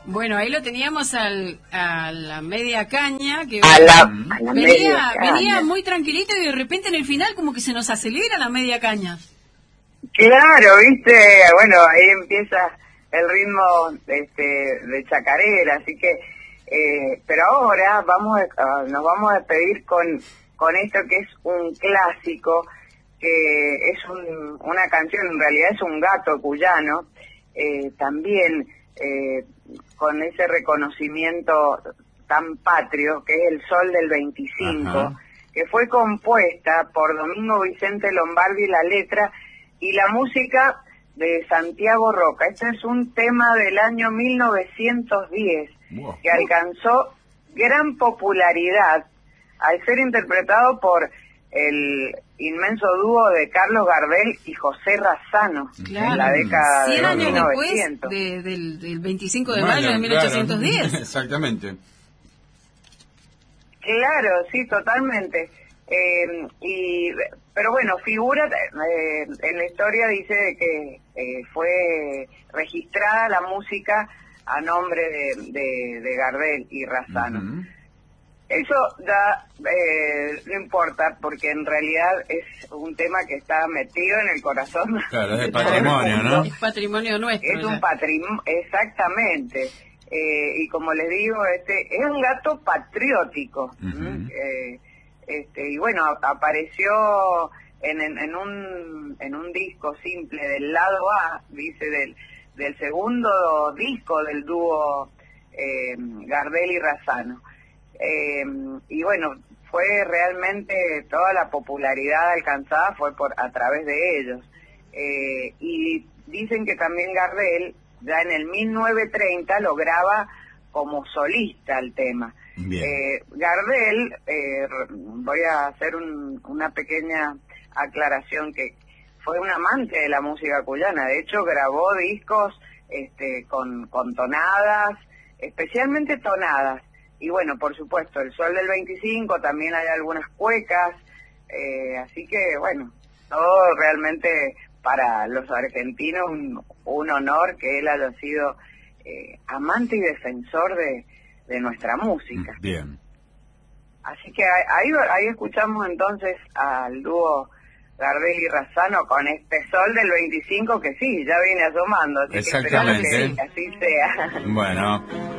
Bueno, ahí lo teníamos a la media caña, que A la media caña. venía muy tranquilito y de repente en el final como que se nos acelera la media caña. Claro, viste, bueno, ahí empieza el ritmo de chacarera, así que, pero ahora nos vamos a despedir con esto que es un clásico, que es una canción, en realidad es un gato cuyano, también con ese reconocimiento tan patrio, que es El Sol del 25, Ajá. que fue compuesta por Domingo Vicente Lombardi, la letra, y la música de Santiago Roca. Este es un tema del año 1910, Wow. que alcanzó gran popularidad al ser interpretado por el inmenso dúo de Carlos Gardel y José Razano, Claro. en la década 100 de años 1900. después del 25 de mayo de 1810. Claro. Exactamente. Claro, sí, totalmente. Pero bueno, figura en la historia, dice de que fue registrada la música a nombre de Gardel y Razano. Ujú. Eso no importa, porque en realidad es un tema que está metido en el corazón. Claro, es de todo el patrimonio, mundo. ¿no? Es patrimonio nuestro. Es un ya. patrimonio, exactamente. Y como les digo, es un gato patriótico. Ujú. Y bueno, apareció en un disco simple del lado A, dice, del segundo disco del dúo Gardel y Razano. Y bueno, fue realmente toda la popularidad alcanzada fue a través de ellos. Y dicen que también Gardel ya en el 1930 lo graba como solista el tema. Bien. Gardel, voy a hacer una pequeña aclaración, que fue un amante de la música cuyana. De hecho, grabó discos con tonadas, especialmente tonadas. Y bueno, por supuesto, El Sol del 25, también hay algunas cuecas, así que bueno, todo realmente para los argentinos un honor que él haya sido amante y defensor de nuestra música. Bien. Así que ahí escuchamos entonces al dúo Gardel y Razano con este Sol del 25, que sí, ya viene asomando, así que esperamos Exactamente. que así sea. Bueno.